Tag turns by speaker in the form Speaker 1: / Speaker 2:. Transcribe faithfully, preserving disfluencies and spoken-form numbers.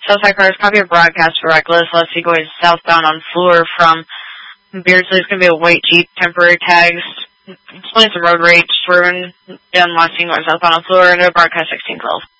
Speaker 1: Southside cars, copy of broadcast for Reckless. Let's see, going southbound on Fleur from Beardsley. It's going to be a white Jeep, temporary tags. Displaying some road rage, swerving down Lansing, going southbound on Fleur, and broadcast sixteen twelve.